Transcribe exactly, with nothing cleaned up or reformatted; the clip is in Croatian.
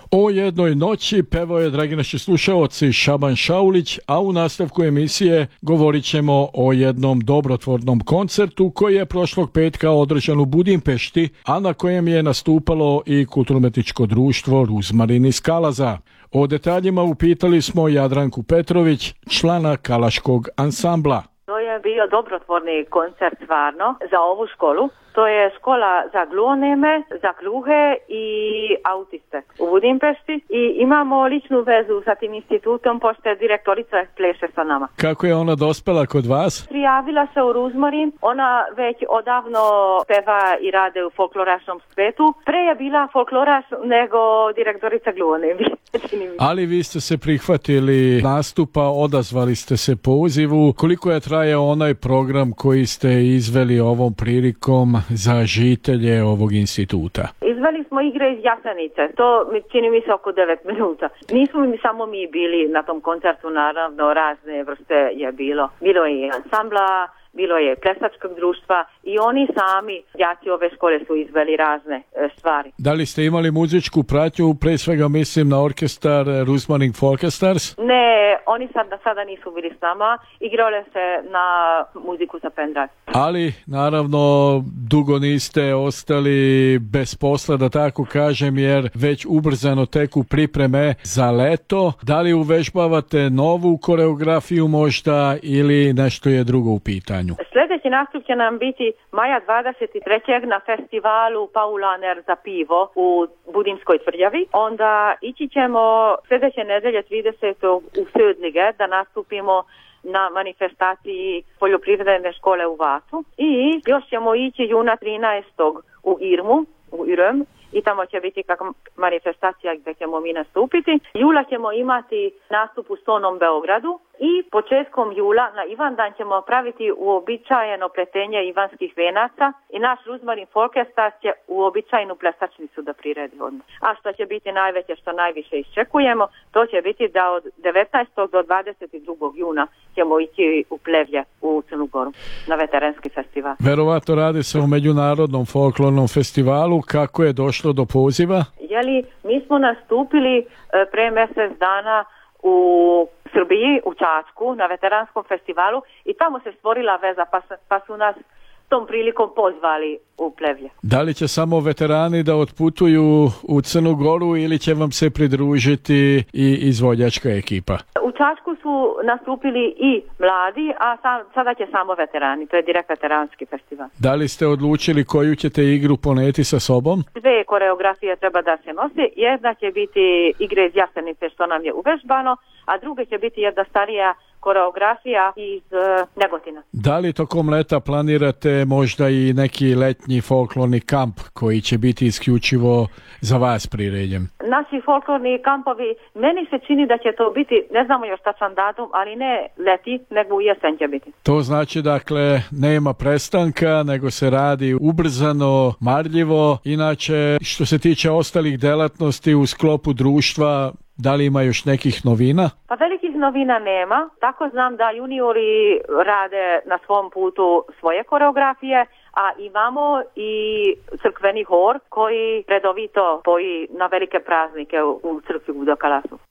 O jednoj noći pevao je, dragi naši slušaoci, Šaban Šaulić, a u nastavku emisije govorit ćemo o jednom dobrotvornom koncertu koji je prošlog petka održan u Budimpešti, a na kojem je nastupalo i kulturno-umjetničko društvo Ruzmarin iz Kalaza. O detaljima upitali smo Jadranku Petrović, člana Kalaškog ansambla. To je bio dobrotvorni koncert stvarno za ovu školu. To je škola za gluhoneme, za gluhe i autiste u Budimpešti i imamo ličnu vezu sa tim institutom pošto je direktorica pleše sa nama. Kako je ona dospela kod vas? Prijavila se u Ruzmarin, ona već odavno peva i rade u folklorašnom svetu. Pre je bila folkloraš nego direktorica gluhonemi. Ali vi ste se prihvatili nastupa, odazvali ste se pozivu. Koliko je trajao onaj program koji ste izveli ovom prilikom za žitelje ovog instituta? Izveli smo igre iz Jasenice, to mi čini mi se oko devet minuta. Nismo mi samo mi bili na tom koncertu, naravno razne vrste je bilo. Bilo je i ansambla, bilo je plesačkog društva i oni sami, djaci ove škole, su izveli razne e, stvari. Da li ste imali muzičku pratnju, pre svega mislim na orkestar Ruzmarin Folkestars? Ne, oni sada, sada nisu bili s nama, igrale se na muziku za pendrive. Ali, naravno, dugo niste ostali bez posla, da tako kažem, jer već ubrzano teku pripreme za leto. Da li uvežbavate novu koreografiju možda ili nešto je drugo u pitanju? Sljedeći nastup će nam biti maja dvadeset trećeg na festivalu Paulaner za pivo u Budimskoj tvrđavi. Onda ići ćemo sljedeće nedelje tridesetog u Södlige da nastupimo na manifestaciji poljoprivredne škole u Vatu. I još ćemo ići juna trinaestog u Irmu, u Irem. I tamo će biti kakva manifestacija gdje ćemo mi nastupiti. Jula ćemo imati nastup u Stonom Beogradu i početkom jula na Ivandan ćemo praviti uobičajeno pletenje ivanskih venaca i naš Ruzmarin Folkestars će uobičajenu plesačnicu da priredi odmah. A što će biti najveće, što najviše iščekujemo, to će biti da od devetnaestog do dvadeset drugog juna ćemo ići u Plevlje u Crnu Goru na veteranski festival. Verovatno radi se o međunarodnom folklornom festivalu. Kako je došlo do poziva? Jeli, mi smo nastupili e, pre mjesec dana u Srbiji, u Čačku, na veteranskom festivalu i tamo se stvorila veza, pa, pa su nas tom prilikom pozvali u Plevlje. Da li će samo veterani da otputuju u Crnu Goru ili će vam se pridružiti i izvođačka ekipa? U Čačku su nastupili i mladi, a sa, sada će samo veterani. To je direkt veteranski festival. Da li ste odlučili koju ćete igru poneti sa sobom? Dve koreografije treba da se nosi. Jedna će biti igre iz Jasenice što nam je uvežbano, a druga će biti jedna starija koreografija iz uh, Negotina. Da li tokom leta planirate možda i neki letnji folklorni kamp koji će biti isključivo za vas priređen? Naši folklorni kampovi, meni se čini da će to biti, ne znamo još tačan datum, ali ne leti, nego u jesen će biti. To znači, dakle, nema prestanka, nego se radi ubrzano, marljivo. Inače, što se tiče ostalih delatnosti u sklopu društva, da li ima još nekih novina? Pa velikih novina nema. Tako znam da juniori rade na svom putu svoje koreografije, a imamo i crkveni hor koji redovito poji na velike praznike u, u crkvi u Dokalasu.